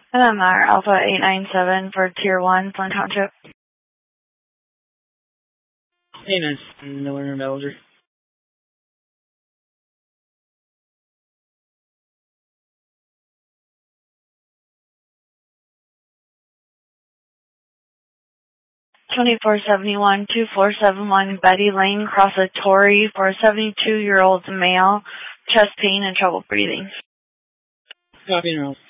MR Alpha 897 for Tier 1, Flint Township. 897, Miller and Belger. (2471) 2471 Betty Lane, cross a Torrey for a 72-year-old male, chest pain and trouble breathing. Copy and roll.